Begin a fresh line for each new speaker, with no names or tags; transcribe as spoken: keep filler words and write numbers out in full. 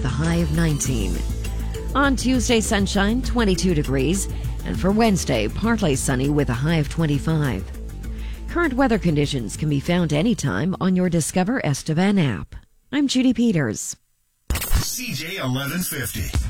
with a high of nineteen. On Tuesday, sunshine, twenty-two degrees. And for Wednesday, partly sunny with a high of twenty-five. Current weather conditions can be found anytime on your Discover Estevan app. I'm Judy Peters.
C J eleven fifty.